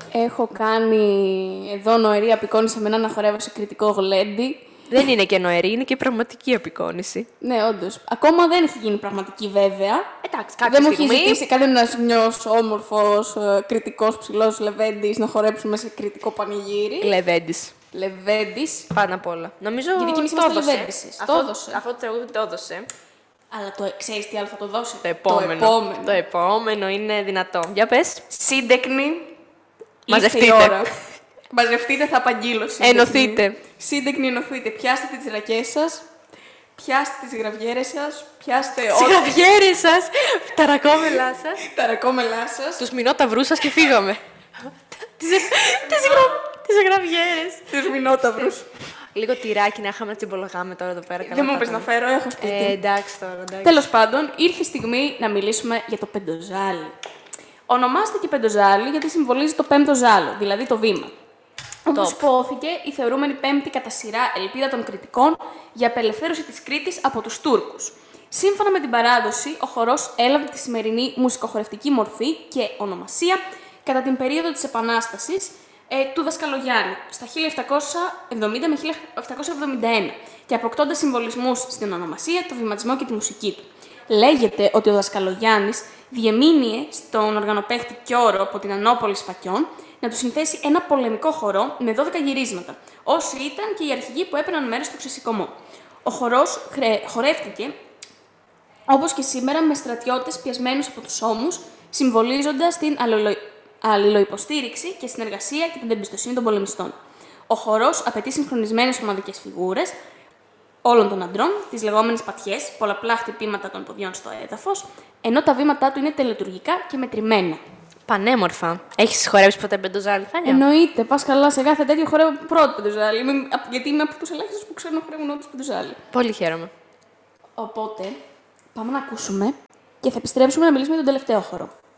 Έχω κάνει εδώ νοερή απεικόνιση με έναν να χορεύω σε κριτικό γλέντι. Δεν είναι και νοερή, είναι και πραγματική απεικόνιση. Ναι, όντως. Ακόμα δεν έχει γίνει πραγματική, βέβαια. Εντάξει, κάποια Δεν μου στιγμή... έχει ζητήσει κανένας νιός όμορφος, κριτικός ψηλός λεβέντης να χορέψουμε σε κριτικό πανηγύρι. Λεβέντης. Πάνω απ' όλα. Νομίζω γιατί και εμείς είμαστε λεβέντισες. Το έδωσε. Αυτό το τραγούδι το έδωσε. Αλλά ξέρεις τι άλλο θα το δώσει. Το επόμενο είναι δυνατό. Για πες. Σύντεκνη. Μαζευτείτε. Μαζευτείτε, θα απαγγείλω. Ενωθείτε. Σύντεκνη, ενωθείτε. Πιάστε τις ρακές σας. Πιάστε τις γραβιέρες σας. Πιάστε τις γραβιέρες σας. Τα ρακόμελά σας. Τα ρακόμελά σας. Τους μηνόταυρούς σας και φύγαμε. Τις γραβιέρες. Τους μηνόταυρους. Λίγο τυράκι να είχαμε να τσιμπολογάμε τώρα εδώ πέρα. Δεν μου πες να φέρω, έχω σπίτι. Εντάξει τώρα. Τέλος πάντων, ήρθε η στιγμή να μιλήσουμε για το πεντοζάλι. Ονομάστηκε πεντοζάλι γιατί συμβολίζει το πέμπτο ζάλο, δηλαδή το βήμα. Όπως υπόθηκε, η θεωρούμενη πέμπτη κατά σειρά ελπίδα των Κρητικών για απελευθέρωση της Κρήτης από τους Τούρκους. Σύμφωνα με την παράδοση, ο χορός έλαβε τη σημερινή μουσικοχορευτική μορφή και ονομασία κατά την περίοδο της Επανάστασης του Δασκαλογιάννη, στα 1770 με 1771, και αποκτώντας συμβολισμούς στην ονομασία, το βηματισμό και τη μουσική του. Λέγεται ότι ο Δασκαλογιάννης διεμήνυε στον οργανοπαίχτη Κιώρο από την Ανόπολη Σφακιών να του συνθέσει ένα πολεμικό χορό με 12 γυρίσματα, όσοι ήταν και οι αρχηγοί που έπαιρναν μέρος στο ξεσηκωμό. Ο χορός χορεύτηκε, όπως και σήμερα, με στρατιώτες πιασμένους από τους ώμους, συμβολίζοντας την αλληλοϊποστήριξη και συνεργασία και την εμπιστοσύνη των πολεμιστών. Ο χορός απαιτεί συγχρονισμένες ομαδικές φιγούρες όλων των αντρών, τις λεγόμενες πατιές, πολλαπλά χτυπήματα των ποδιών στο έδαφος, ενώ τα βήματά του είναι τελετουργικά και μετρημένα. Πανέμορφα. Έχεις χορέψει ποτέ πεντοζάλι, Θάνια? Εννοείται, πας καλά, σε κάθε τέτοιο χορεύω πρώτο πεντοζάλι. Γιατί είμαι από τους ελάχιστους που ξέρουν να χορεύουν όντως πεντοζάλι. Πολύ χαίρομαι. Οπότε, πάμε να ακούσουμε και θα επιστρέψουμε να μιλήσουμε για τον τελευταίο χορό.